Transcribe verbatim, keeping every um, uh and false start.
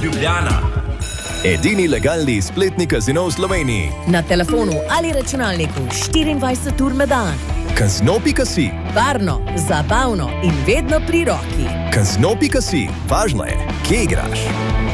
Ljubljana. Edini legalni spletni kazino v Sloveniji. Na telefonu ali računalniku štiriindvajset ur na dan. Kazino pika si. Varno, zabavno in vedno pri roki. Kazino pika si. Važno je, kje igraš.